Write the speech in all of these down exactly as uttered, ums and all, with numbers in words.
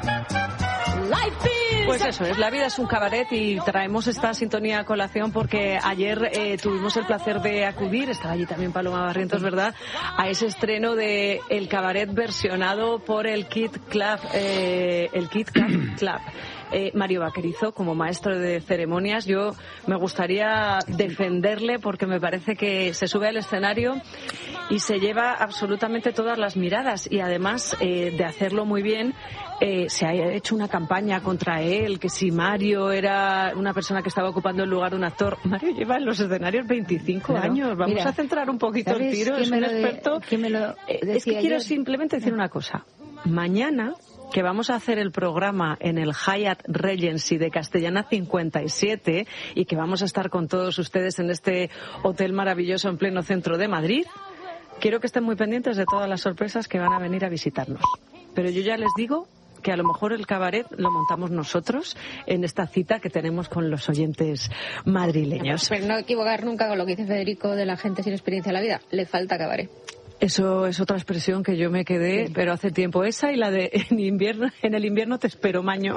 Pues eso es, la vida es un cabaret y traemos esta sintonía a colación porque ayer eh, tuvimos el placer de acudir, estaba allí también Paloma Barrientos, ¿verdad?, a ese estreno de El Cabaret versionado por el Kid Club, eh, el Kid Club Club. Eh, Mario Vaquerizo, como maestro de ceremonias, yo me gustaría defenderle porque me parece que se sube al escenario y se lleva absolutamente todas las miradas y además eh, de hacerlo muy bien, eh, se ha hecho una campaña contra él, que si Mario era una persona que estaba ocupando el lugar de un actor. Mario lleva en los escenarios veinticinco claro. años, vamos Mira, a centrar un poquito el tiro, es un experto. De, me lo es que quiero simplemente decir una cosa. Mañana, que vamos a hacer el programa en el Hyatt Regency de Castellana cincuenta y siete y que vamos a estar con todos ustedes en este hotel maravilloso en pleno centro de Madrid, quiero que estén muy pendientes de todas las sorpresas que van a venir a visitarnos. Pero yo ya les digo que a lo mejor el cabaret lo montamos nosotros en esta cita que tenemos con los oyentes madrileños. Pero no equivocar nunca con lo que dice Federico de la gente sin experiencia en la vida. Le falta cabaret. Eso es otra expresión que yo me quedé, sí. pero hace tiempo. Esa y la de en invierno, en el invierno te espero, Maño.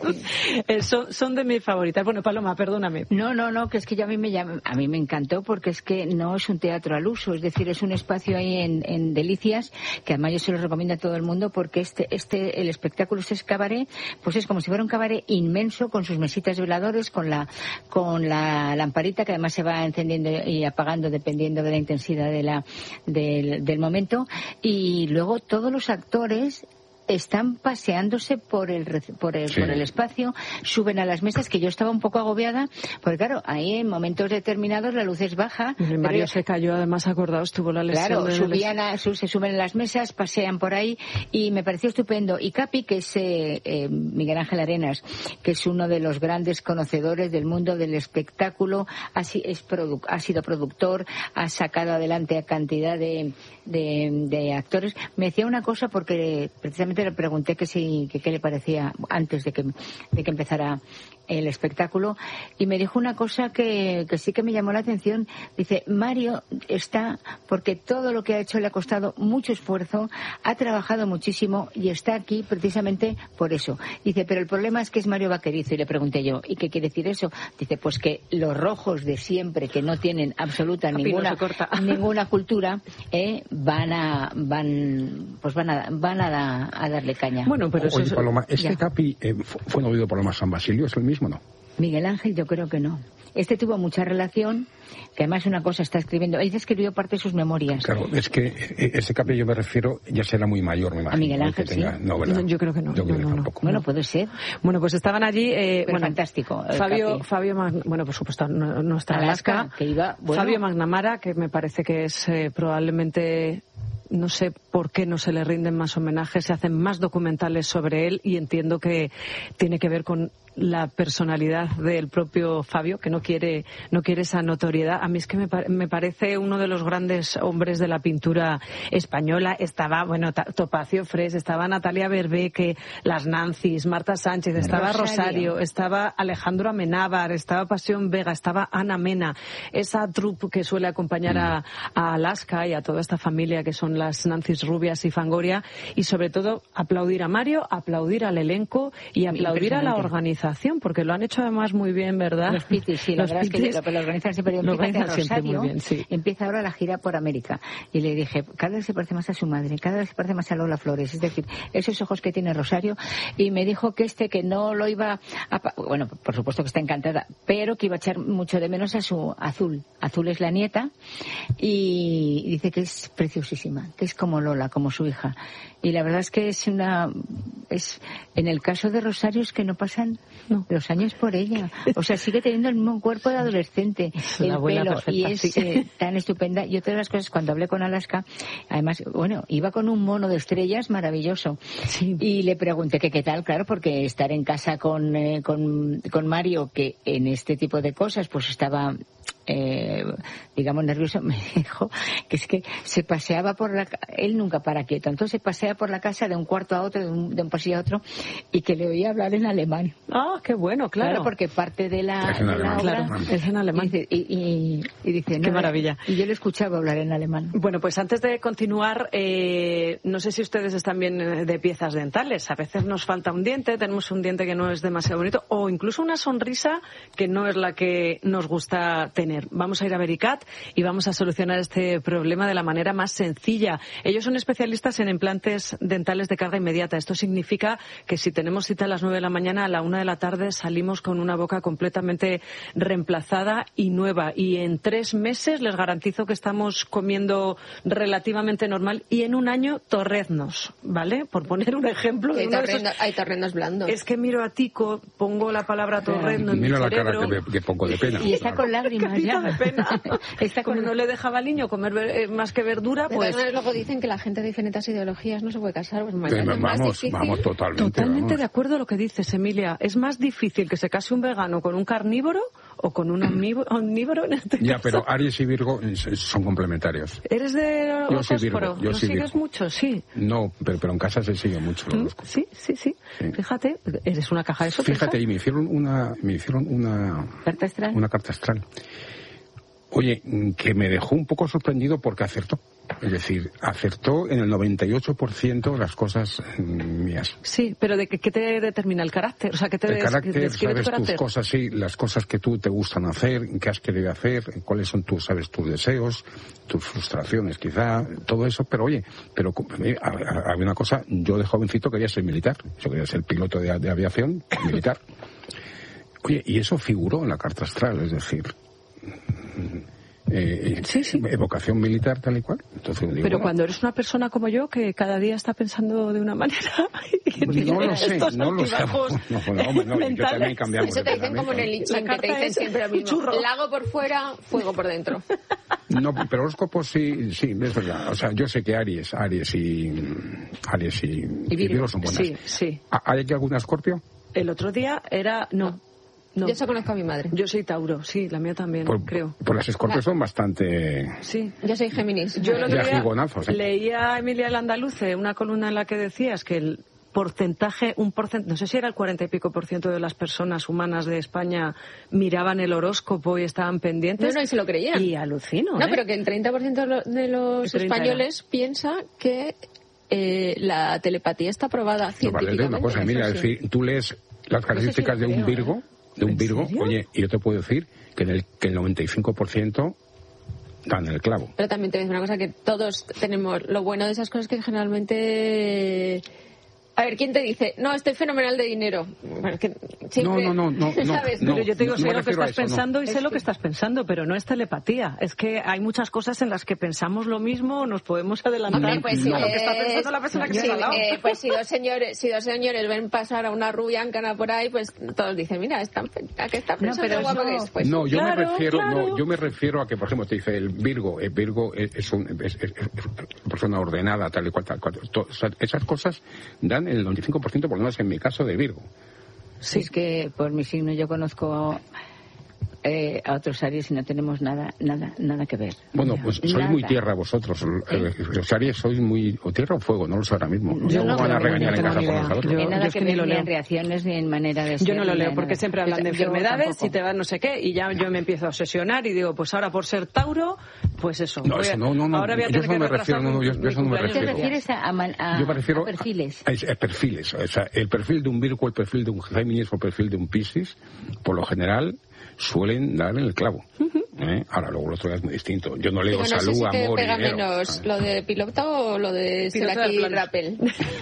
son, son de mis favoritas. Bueno, Paloma, perdóname. No, no, no, que es que ya a mí me llama, a mí me encantó porque es que no es un teatro al uso, es decir, es un espacio ahí en, en Delicias que además yo se lo recomiendo a todo el mundo porque este, este, el espectáculo, este cabaret, pues es como si fuera un cabaret inmenso con sus mesitas veladores, con la, con la lamparita que además se va encendiendo y apagando dependiendo de la intensidad de la, del, del momento, y luego todos los actores están paseándose por el por el, sí. por el espacio, suben a las mesas, que yo estaba un poco agobiada, porque claro, ahí en momentos determinados la luz es baja. Y Mario pero, se cayó, además, acordados, tuvo la lesión. Claro, de subían a, se suben a las mesas, pasean por ahí, y me pareció estupendo. Y Capi, que es eh, eh, Miguel Ángel Arenas, que es uno de los grandes conocedores del mundo del espectáculo, ha, es produ, ha sido productor, ha sacado adelante a cantidad de, de, de actores. Me decía una cosa porque precisamente le pregunté que si que qué le parecía antes de que de que empezara el espectáculo y me dijo una cosa que, que sí que me llamó la atención. Dice, Mario está porque todo lo que ha hecho le ha costado mucho esfuerzo, ha trabajado muchísimo y está aquí precisamente por eso. Dice, pero el problema es que es Mario Vaquerizo. Y le pregunté yo, ¿y qué quiere decir eso? Dice, pues que los rojos de siempre, que no tienen absoluta Papi, ninguna no se corta. ninguna cultura, eh, van a van pues van a van a, a darle caña. Bueno, pero Oye, eso Paloma, ¿este ya. Capi eh, fue novido por Paloma San Basilio? ¿Es el mismo, no? Miguel Ángel, yo creo que no. Este tuvo mucha relación, que además una cosa está escribiendo. Él escribió parte de sus memorias. Claro, es que ese Capi yo me refiero, ya será muy mayor, me imagino. A Miguel Ángel, que tenga, sí. No, ¿verdad? No, yo creo que no. Yo no, creo no, que no. tampoco. Bueno, puede ser. Bueno, pues estaban allí... Eh, Pero bueno, fantástico. Fabio, Capi. Fabio Mag, bueno, por supuesto, no, nuestra Alaska. Alaska, que iba, bueno. Fabio Magnamara, que me parece que es eh, probablemente... No sé por qué no se le rinden más homenajes, se hacen más documentales sobre él y entiendo que tiene que ver con la personalidad del propio Fabio, que no quiere no quiere esa notoriedad. A mí es que me, me parece uno de los grandes hombres de la pintura española. Estaba, bueno, Topacio Fres, estaba Natalia Berbeque, las Nancis, Marta Sánchez, estaba Rosario, Rosario estaba Alejandro Amenábar, estaba Pasión Vega, estaba Ana Mena, esa troupe que suele acompañar a, a Alaska y a toda esta familia que son las Nancis Rubias y Fangoria, y sobre todo aplaudir a Mario, aplaudir al elenco y aplaudir a la organización, porque lo han hecho además muy bien, ¿verdad? Los Pitis, sí, la Los verdad Pitis, es que lo, lo organizan siempre. Lo organizan Rosario, siempre muy bien, sí. Empieza ahora la gira por América y le dije, cada vez se parece más a su madre, cada vez se parece más a Lola Flores, es decir, esos ojos que tiene Rosario, y me dijo que este que no lo iba a... Bueno, por supuesto que está encantada, pero que iba a echar mucho de menos a su Azul. Azul es la nieta y dice que es preciosísima, que es como Lola, como su hija. Y la verdad es que es una... es en el caso de Rosario es que no pasan no. los años por ella. O sea, sigue teniendo el mismo cuerpo de adolescente, es el pelo, perfecta, y es sí. eh, tan estupenda. Y otra de las cosas, cuando hablé con Alaska, además, bueno, iba con un mono de estrellas maravilloso. Sí. Y le pregunté que qué tal, claro, porque estar en casa con, eh, con, con Mario, que en este tipo de cosas, pues estaba... eh, digamos, nervioso, me dijo que es que se paseaba por la él nunca para quieto, entonces se pasea por la casa de un cuarto a otro, de un, de un pasillo a otro, y que le oía hablar en alemán. Ah, qué bueno, claro. Claro, porque parte de la, es en de alemán, la obra claro, es en alemán. Y dice, y, y, y dice qué no, maravilla. Y yo le escuchaba hablar en alemán. Bueno, pues antes de continuar, eh, no sé si ustedes están bien de piezas dentales. A veces nos falta un diente, tenemos un diente que no es demasiado bonito, o incluso una sonrisa que no es la que nos gusta tener. Vamos a ir a Vericat y vamos a solucionar este problema de la manera más sencilla. Ellos son especialistas en implantes dentales de carga inmediata. Esto significa que si tenemos cita a las nueve de la mañana, a la una de la tarde salimos con una boca completamente reemplazada y nueva. Y en tres meses les garantizo que estamos comiendo relativamente normal, y en un año torreznos, ¿vale? Por poner un ejemplo. Hay, de torrendo, esos... hay torrendos blandos. Es que miro a Tico, pongo la palabra torrezno en Mira mi la cerebro. cara que, le, que pongo de pena. Y está con lágrimas Carita ya. de pena. Está Como con... no le dejaba al niño comer eh, más que verdura, De pues... todas maneras, luego dicen que la gente de diferentes ideologías no se puede casar. Pues me Eh, parece más vamos, difícil. vamos, totalmente. Totalmente vamos. de acuerdo a lo que dices, Emilia. Es más difícil que se case un vegano con un carnívoro o con un omnívoro, omnívoro en este Ya, caso. pero Aries y Virgo son complementarios. ¿Eres de Yo soy Virgo, horóscoro? yo ¿Lo soy sigues Virgo. mucho? Sí. No, pero, pero en casa se sigue mucho el ¿Mm? horóscopo. Sí, sí, sí, Sí. Fíjate, eres una caja de sorpresas. Fíjate, y me hicieron una, me hicieron una, ¿Carta astral? una carta astral. Oye, que me dejó un poco sorprendido porque acertó. Es decir, acertó en el noventa y ocho por ciento de las cosas mm, mías. Sí, pero ¿de qué, qué te determina el carácter? O sea, ¿qué te El des- carácter, describe tu sabes tus carácter? cosas, sí, las cosas que tú te gustan hacer, qué has querido hacer, cuáles son tus, sabes, tus deseos, tus frustraciones, quizá, todo eso. Pero oye, pero eh, había una cosa, yo de jovencito quería ser militar, yo quería ser piloto de, de aviación militar. Oye, y eso figuró en la carta astral, es decir, eh, Sí, sí. evocación militar tal y cual. Entonces, digo, Pero bueno, cuando eres una persona como yo, que cada día está pensando de una manera... y pues no tiene lo sé, estos no lo sé. altibajos No, no, hombre, no, yo mentales. también cambiamos Eso de te dicen como en el pensamiento. Ichan, que te carta dicen es siempre lo un mismo. churro. Lago por fuera, fuego por dentro. No, pero horóscopos sí, sí, es verdad. O sea, yo sé que Aries, Aries y Aries y, y Virgo son buenas. Sí, sí. ¿Hay aquí alguna Escorpio? El otro día era... No, no. Yo solo conozco a mi madre. Yo soy Tauro, sí, la mía también, Pues, creo. pues las Escorpios son bastante... Sí. Yo soy Géminis. Yo el otro Ya día gigonazos, ¿eh? leía a Emilia Landaluce una columna en la que decías que el porcentaje, un porcentaje, no sé si era el cuarenta y pico por ciento de las personas humanas de España miraban el horóscopo y estaban pendientes. No, no, y se lo creían. Y alucino, No, ¿eh? pero que el treinta por ciento de lo- de los El treinta españoles piensa que eh, la telepatía está probada No, científicamente. vale, una cosa, eso mira, es sí. decir, tú lees las características lo de un creo, Virgo, de un ¿En Virgo, serio? oye, y yo te puedo decir que, en el, que el noventa y cinco por ciento dan el clavo. Pero también te voy a decir una cosa, que todos tenemos lo bueno de esas cosas que generalmente... A ver, ¿quién te dice? No, estoy fenomenal de dinero. Bueno, es que siempre... No, no, no, no, no, ¿sabes? no. Pero yo te digo, no sé me lo que refiero a estás eso, no. pensando y sé Es lo que- que estás pensando, pero no es telepatía. Es que hay muchas cosas en las que pensamos lo mismo, nos podemos adelantar Hombre, pues si a lo que está es- pensando la persona que sí, está al lado. eh, pues si dos señores, si dos señores ven pasar a una rubia ancana por ahí, pues todos dicen, mira, están, ¿a qué está pensando pero lo guapa eso- que es? Pues, No, yo claro, me refiero, claro. no, yo me refiero a que, por ejemplo, te dice el Virgo, el Virgo es, es, un, es, es- es una persona ordenada, tal y cual, tal cual. To- o sea, esas cosas dan el noventa y cinco por ciento, por lo menos en mi caso, de Virgo. Sí. Es que por mi signo yo conozco eh, a otros Aries y no tenemos nada, nada, nada que ver. Bueno, pues sois Nada. muy tierra vosotros. Eh, Los Aries sois muy... o tierra o fuego, no lo sé ahora mismo. Yo no no van a creo, regañar no en tengo casa ni por idea. nosotros. Yo- No hay nada es que que ni ver lo ni leo. en reacciones ni en manera de ser. Yo no lo ni leo nada. porque siempre hablan de Yo enfermedades tampoco. y te van no sé qué y ya yo me empiezo a obsesionar y digo, pues ahora por ser Tauro, pues eso. No, voy a- eso no, no, no. ahora voy a Yo tener eso no que me retrasar refiero, no, no, yo- mi- yo eso mi no me cumpleaños ¿Te refiero. de refieres a, a man- a- Yo me refiero a perfiles? A, a perfiles. O sea, el perfil de un Virgo, el perfil de un Géminis o el perfil de un Piscis, por lo general, suelen dar en el clavo. ¿Eh? Ahora, luego lo otro es muy distinto. Yo no leo Digo, no salud, sé si te amor, pega dinero. menos ¿sabes? lo de piloto o lo de Piloto de Seraki planes. Rappel.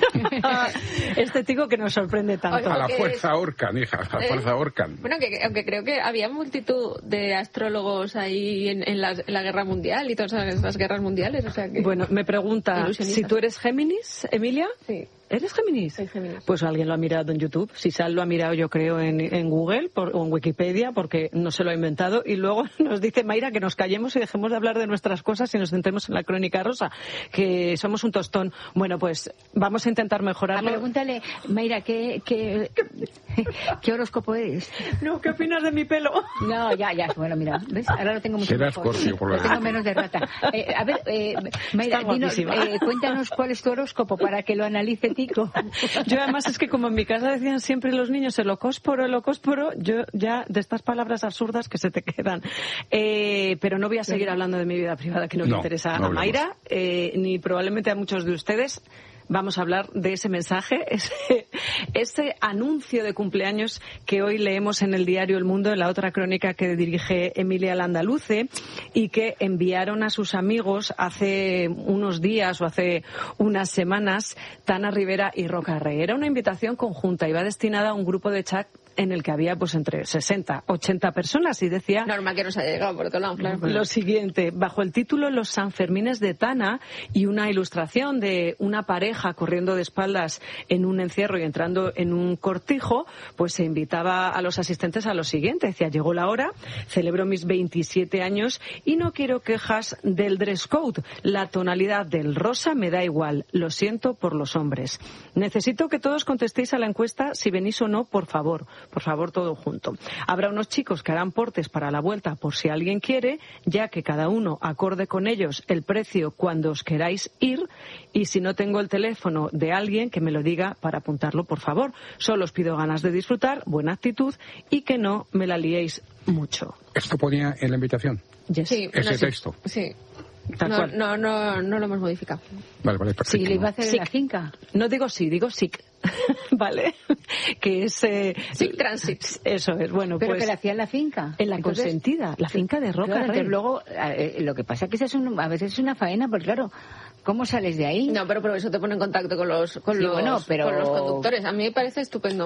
este tico que nos sorprende tanto. A la que fuerza es- ahorcan, hija, a la Eh, fuerza ahorcan. Bueno, que, aunque creo que había multitud de astrólogos ahí en, en, la, en la guerra mundial y todas esas guerras mundiales, o sea que... Bueno, me pregunta, Ilusionista. si tú eres Géminis, Emilia. Sí. ¿Eres Géminis? Soy Géminis. Pues alguien lo ha mirado en YouTube. Si Sal lo ha mirado, yo creo, en, en Google por, o en Wikipedia, porque no se lo ha inventado. Y luego nos dice Mayra que nos callemos y dejemos de hablar de nuestras cosas y nos centremos en la crónica rosa, que somos un tostón. Bueno, pues vamos a intentar Ah, mejorarlo. pregúntale, Mayra, ¿qué, qué, ¿Qué horóscopo eres? No, ¿qué opinas de mi pelo? No, ya, ya. Bueno, mira, ¿ves? Ahora lo tengo mucho Será mejor. Escorpio, por lo Lo tengo menos de rata. Eh, a ver, eh, Mayra, dinos, eh, cuéntanos cuál es tu horóscopo para que lo analice Tico. Yo además es que como en mi casa decían siempre los niños el ocósporo, el ocósporo, yo ya de estas palabras absurdas que se te quedan. Eh, pero no voy a seguir hablando de mi vida privada que no, no le interesa no a Mayra, eh, ni probablemente a muchos de ustedes. Vamos a hablar de ese mensaje, ese, ese anuncio de cumpleaños que hoy leemos en el diario El Mundo, en la otra crónica que dirige Emilia Landaluce, y que enviaron a sus amigos hace unos días o hace unas semanas Tana Rivera y Roca Rey. Era una invitación conjunta, iba destinada a un grupo de chat en el que había pues entre sesenta, ochenta personas y decía... Normal que nos haya llegado por otro lado, claro. Lo siguiente, bajo el título Los Sanfermines de Tana y una ilustración de una pareja corriendo de espaldas en un encierro y entrando en un cortijo, pues se invitaba a los asistentes a lo siguiente. Decía, llegó la hora, celebro mis veintisiete años y no quiero quejas del dress code. La tonalidad del rosa me da igual, lo siento por los hombres. Necesito que todos contestéis a la encuesta si venís o no, por favor. Por favor, todo junto. Habrá unos chicos que harán portes para la vuelta por si alguien quiere, ya que cada uno acorde con ellos el precio cuando os queráis ir, y si no tengo el teléfono de alguien que me lo diga para apuntarlo, por favor. Solo os pido ganas de disfrutar, buena actitud y que no me la liéis mucho. ¿Esto ponía en la invitación? Yes. Sí, ese no, texto. Sí. Tal no, cual. no, no, no lo hemos modificado. Vale, vale, perfecto. Sí, le iba a hacer en la finca. No digo sí, digo sic. ¿Vale? Que es... Eh, Sic Transit. Eso es, bueno, Pero pues... que la hacía en la finca. En la Entonces, consentida, la finca de Roca claro, Rey. entonces luego, eh, lo que pasa es que esa es un, a veces es una faena, porque claro, ¿cómo sales de ahí? No, pero por eso te pone en contacto con los, con Sí, los, bueno, pero- con los conductores. A mí me parece estupendo.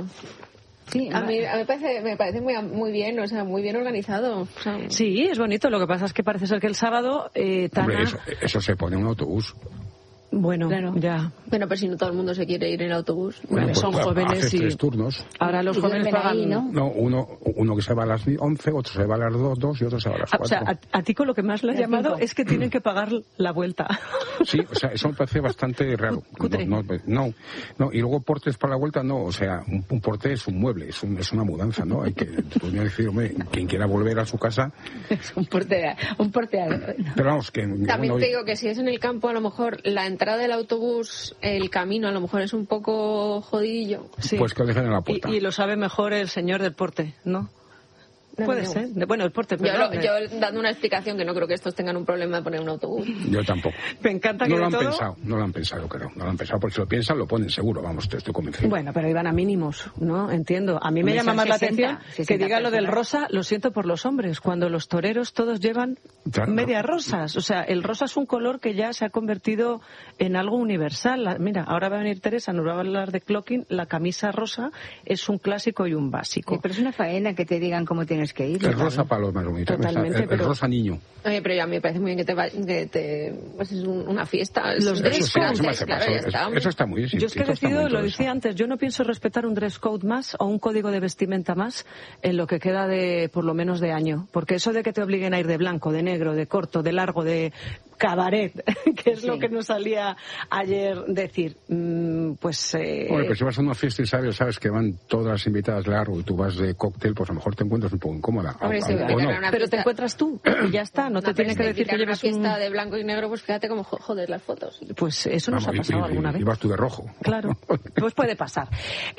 Sí, A mí, a mí me parece, me parece muy, muy bien, o sea, muy bien organizado. O sea, Sí, es bonito. Lo que pasa es que parece ser que el sábado eh, Tana... Hombre, eso, eso se pone en un autobús. Bueno, Claro. ya. bueno, pero si no todo el mundo se quiere ir en autobús. Bueno, pues, son pues, jóvenes haces y... tres turnos. Ahora los Y jóvenes duermen pagan... ahí, ¿no? No, uno, uno que se va a las once, otro se va a las dos, dos y otro se va a las Ah, cuatro. o sea, a, a ti con lo que más le ha Las llamado cinco. es que tienen que pagar la vuelta. Sí, o sea, eso me parece bastante raro. Cutre. No, no, no, no, y luego portes para la vuelta, no, o sea, un, un porte es un mueble, es, un, es una mudanza, ¿no? Hay que, podría decir, hombre, quien quiera volver a su casa, Es un porte, un porte. pero vamos, que... También bueno, te digo que si es en el campo, a lo mejor la entrada del autobús, el camino, a lo mejor es un poco jodidillo. Sí. Pues que lo dejen en la puerta. Y, y lo sabe mejor el señor del porte, ¿no? No, Puede no. ser. Bueno, el porte, Yo, perdón. lo- yo dando una explicación que no creo que estos tengan un problema de poner un autobús. Yo tampoco. Me encanta que No de lo han todo... pensado, no lo han pensado, creo. No lo han pensado, porque si lo piensan, lo ponen seguro, vamos, te estoy convencido. Bueno, pero iban a mínimos, ¿no? Entiendo. A mí me Hombre, llama son más la sesenta, atención que sesenta diga lo del personas. rosa, lo siento por los hombres, cuando los toreros todos llevan Claro. medias rosas. O sea, el rosa es un color que ya se ha convertido en algo universal. La- mira, ahora va a venir Teresa, nos va a hablar de clocking. La camisa rosa es un clásico y un básico. Sí, pero es una faena que te digan cómo tienes que ir. El rosa para los más bonitos. Totalmente, el, el pero- rosa niño. Oye, pero ya me parece muy bien que te, va- que te pues es un- una fiesta. Es Los un dress dress code. code, Eso me hace claro, paso, ya eso- está. eso está muy bien. Yo es que he eso está decidido, muy lo todo decía eso. antes, yo no pienso respetar un dress code más o un código de vestimenta más en lo que queda de, por lo menos de año. Porque eso de que te obliguen a ir de blanco, de negro, de corto, de largo, de cabaret, que es Sí. lo que nos salía ayer decir, mm, pues... Eh, Hombre, pues si vas a una fiesta y sabes, sabes que van todas las invitadas largo y tú vas de cóctel, pues a lo mejor te encuentras un poco incómoda. Hombre, o- si o- me o invitan no. a una pero te fiesta- encuentras tú y ya está, no te No, tiene pero que si decir te que invitan a lleves una fiesta un... de blanco y negro, pues fíjate cómo jo- joder las fotos. Pues eso nos Vamos, ha pasado y, y- alguna vez. y vas tú de rojo. Claro, pues puede pasar.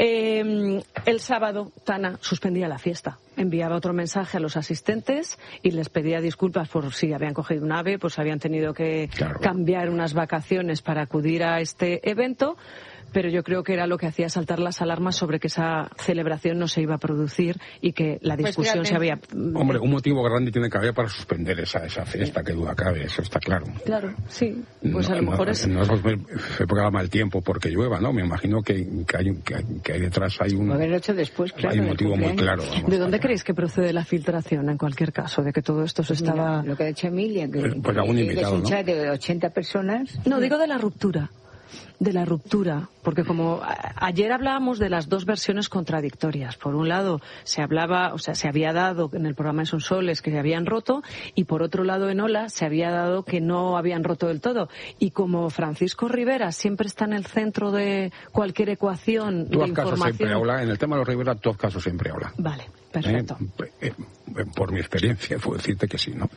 Eh, el sábado, Tana suspendía la fiesta. Enviaba otro mensaje a los asistentes y les pedía disculpas por si habían cogido un ave, pues habían tenido que Claro. cambiar unas vacaciones para acudir a este evento. Pero yo creo que era lo que hacía saltar las alarmas sobre que esa celebración no se iba a producir y que la Pues discusión fíjate. se había... Hombre, un motivo grande tiene que haber para suspender esa, esa fiesta, que duda cabe, eso está claro. Claro, sí. Pues no, a lo mejor no, es... No es se pega mal tiempo porque llueva, ¿no? Me imagino que, que, hay, un- que, hay- que hay detrás hay un, Haberlo hecho después, claro. hay un del motivo muy cumpleaños. claro. vamos, ¿De dónde está creéis que procede la filtración, en cualquier caso, de que todo esto se Pues mira, estaba... lo que ha dicho Emilia, que, Pues- pues algún que invitado, es un ¿no? chat de ochenta personas. No, digo de la ruptura. de la ruptura, porque como a, ayer hablábamos de las dos versiones contradictorias. Por un lado, se hablaba, o sea, se había dado en el programa de Sonsoles que se habían roto, y por otro lado, en Hola, se había dado que no habían roto del todo. Y como Francisco Rivera siempre está en el centro de cualquier ecuación tú de has caso información... siempre habla, en el tema de los Rivera, tú has caso siempre habla. Vale, perfecto. Eh, eh, por mi experiencia, puedo decirte que sí, ¿no?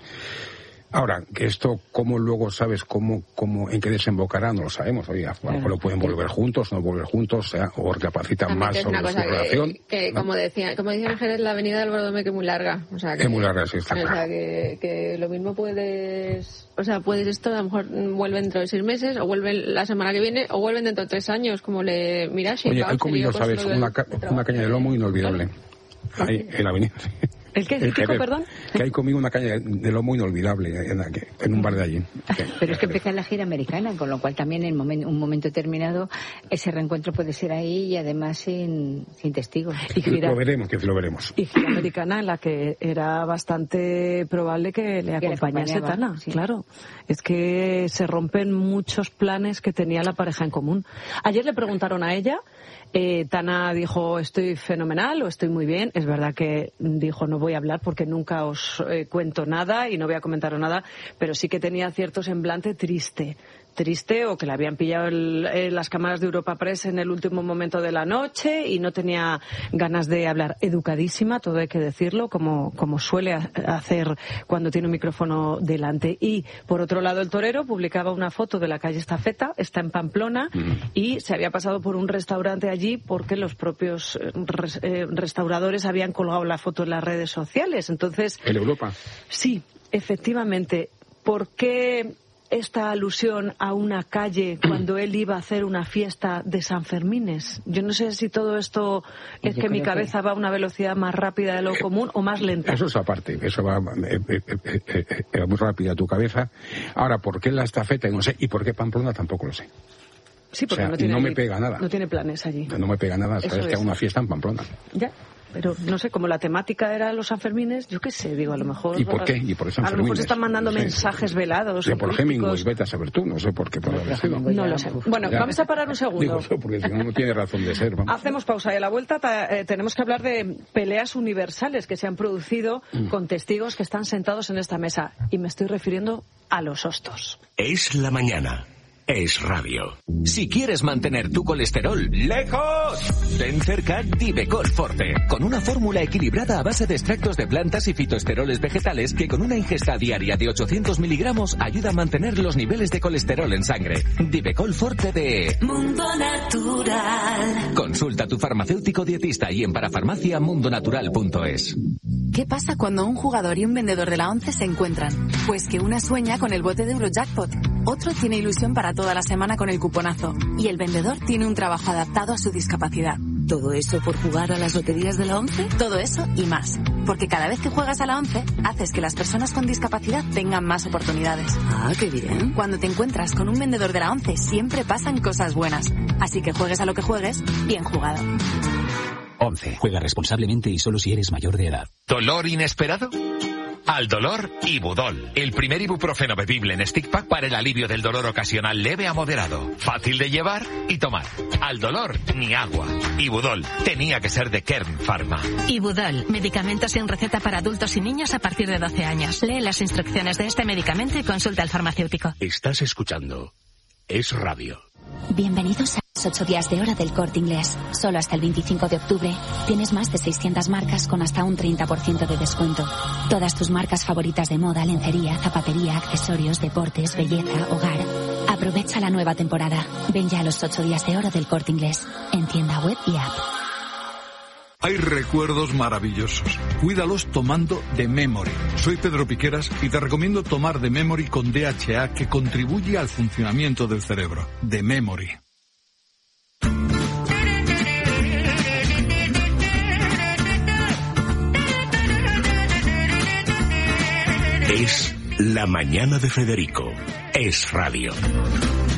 Ahora, que esto, ¿cómo luego sabes cómo, cómo, en qué desembocará? No lo sabemos. Oye, a lo mejor lo pueden volver juntos, no volver juntos, o sea, o recapacitan más sobre su relación. Que, que ¿no? como decía, como decía Ángeles, la avenida del Bordomé que es muy larga. O sea, que, es muy larga, sí, está o claro. sea, que, que lo mismo puedes, o sea, puedes esto, a lo mejor vuelven dentro de seis meses, o vuelven la semana que viene, o vuelven dentro de tres años, como le Mirashi. Oye, hay comido, ¿sabes? Una, ca una caña de lomo inolvidable. Ahí, en la avenida. ¿El qué? ¿El, el pico, perdón? Que hay conmigo una caña de lomo inolvidable en, en un bar de allí. Pero es que empieza la gira americana, con lo cual también en momen, un momento determinado ese reencuentro puede ser ahí y además sin, sin testigos. Y gira, lo veremos, que lo veremos. Y gira americana en la que era bastante probable que le acompañase Tana, sí. Claro. Es que se rompen muchos planes que tenía la pareja en común. Ayer le preguntaron a ella, eh, Tana dijo estoy fenomenal o estoy muy bien. Es verdad que dijo no voy a hablar porque nunca os eh, cuento nada y no voy a comentar nada, pero sí que tenía cierto semblante triste. Triste o que le habían pillado el, eh, las cámaras de Europa Press en el último momento de la noche y no tenía ganas de hablar. Educadísima, todo hay que decirlo, como, como suele hacer cuando tiene un micrófono delante. Y, por otro lado, el torero publicaba una foto de la calle Estafeta, está en Pamplona, uh-huh. y se había pasado por un restaurante allí porque los propios res, eh, restauradores habían colgado la foto en las redes sociales. Entonces... ¿En Europa? Sí, efectivamente. ¿Por qué esta alusión a una calle cuando él iba a hacer una fiesta de San Fermines? Yo no sé si todo esto es Yo que mi cabeza que... va a una velocidad más rápida de lo común o más lenta. Eso es aparte, eso va eh, eh, eh, eh, eh, muy rápida tu cabeza. Ahora, ¿por qué la Estafeta? No sé, y por qué Pamplona tampoco lo sé. Sí, porque o sea, no, tiene no me allí, pega nada. No tiene planes allí. No me pega nada, sabes que hago una fiesta en Pamplona. Ya. Pero no sé, como la temática era los Sanfermines, yo qué sé, digo, a lo mejor... ¿Y por qué? ¿Y por a lo mejor se están mandando no sé, mensajes velados. Sí, por Hemingway, vete a saber tú, no sé por qué. Por no, no lo sé. Bueno, ya. Vamos a parar un segundo. Digo eso, porque si no, no tiene razón de ser. Vamos. Hacemos pausa y a la vuelta eh, tenemos que hablar de peleas universales que se han producido mm. con testigos que están sentados en esta mesa. Y me estoy refiriendo a los hostos. Es la mañana. Es radio. Si quieres mantener tu colesterol lejos, ten cerca Divecol Forte, con una fórmula equilibrada a base de extractos de plantas y fitoesteroles vegetales que con una ingesta diaria de ochocientos miligramos ayuda a mantener los niveles de colesterol en sangre. Divecol Forte de Mundo Natural. Consulta a tu farmacéutico dietista y en parafarmacia mundonatural punto es. ¿Qué pasa cuando un jugador y un vendedor de la ONCE se encuentran? Pues que una sueña con el bote de Eurojackpot, otro tiene ilusión para toda la semana con el cuponazo y el vendedor tiene un trabajo adaptado a su discapacidad. ¿Todo eso por jugar a las loterías de la ONCE? Todo eso y más, porque cada vez que juegas a la ONCE haces que las personas con discapacidad tengan más oportunidades. Ah, qué bien. Cuando te encuentras con un vendedor de la ONCE siempre pasan cosas buenas, así que juegues a lo que juegues, bien jugado. ONCE. Juega responsablemente y solo si eres mayor de edad. ¿Dolor inesperado? Al dolor, Ibudol, el primer ibuprofeno bebible en stick pack para el alivio del dolor ocasional leve a moderado. Fácil de llevar y tomar. Al dolor, ni agua. Ibudol, tenía que ser de Kern Pharma. Ibudol, medicamento sin receta para adultos y niños a partir de doce años. Lee las instrucciones de este medicamento y consulta al farmacéutico. Estás escuchando Es Radio. Bienvenidos a los ocho días de hora del Corte Inglés. Solo hasta el veinticinco de octubre tienes más de seiscientas marcas con hasta un treinta por ciento de descuento. Todas tus marcas favoritas de moda, lencería, zapatería, accesorios, deportes, belleza, hogar. Aprovecha la nueva temporada. Ven ya a los ocho días de hora del Corte Inglés. En tienda web y app. Hay recuerdos maravillosos. Cuídalos tomando The Memory. Soy Pedro Piqueras y te recomiendo tomar The Memory con D H A que contribuye al funcionamiento del cerebro. The Memory. Es la mañana de Federico. Es radio.